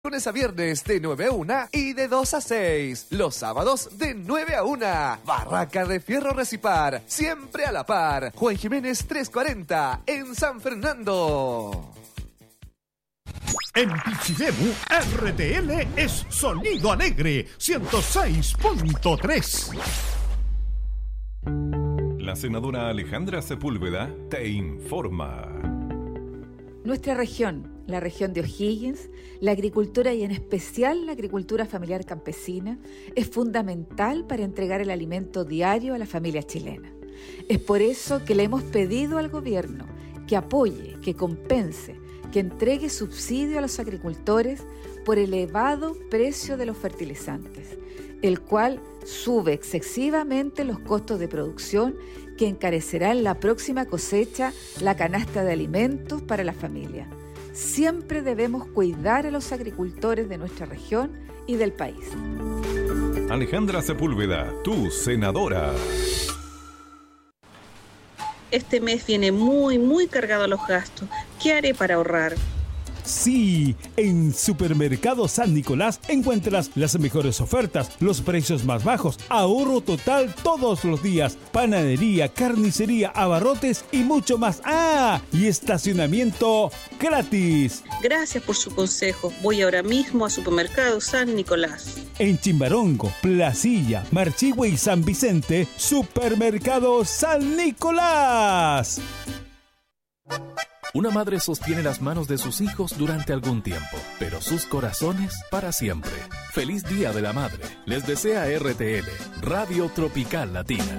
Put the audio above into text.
Lunes a viernes de 9 a 1 y de 2 a 6. Los sábados de 9 a 1. Barraca de Fierro Recipar, siempre a la par. Juan Jiménez 340 en San Fernando. En Pichidemu, RTL es Sonido Alegre 106.3. La senadora Alejandra Sepúlveda te informa. Nuestra región, la región de O'Higgins, la agricultura y en especial la agricultura familiar campesina, es fundamental para entregar el alimento diario a la familia chilena. Es por eso que le hemos pedido al gobierno que apoye, que compense, que entregue subsidio a los agricultores por el elevado precio de los fertilizantes, el cual sube excesivamente los costos de producción que encarecerá en la próxima cosecha la canasta de alimentos para la familia. Siempre debemos cuidar a los agricultores de nuestra región y del país. Alejandra Sepúlveda, tu senadora. Este mes viene muy cargado a los gastos. ¿Qué haré para ahorrar? Sí, en Supermercado San Nicolás encuentras las mejores ofertas, los precios más bajos, ahorro total todos los días, panadería, carnicería, abarrotes y mucho más. ¡Ah! Y estacionamiento gratis. Gracias por su consejo. Voy ahora mismo a Supermercado San Nicolás. En Chimbarongo, Placilla, Marchihue y San Vicente, Supermercado San Nicolás. Una madre sostiene las manos de sus hijos durante algún tiempo, pero sus corazones para siempre. Feliz Día de la Madre. Les desea RTL, Radio Tropical Latina.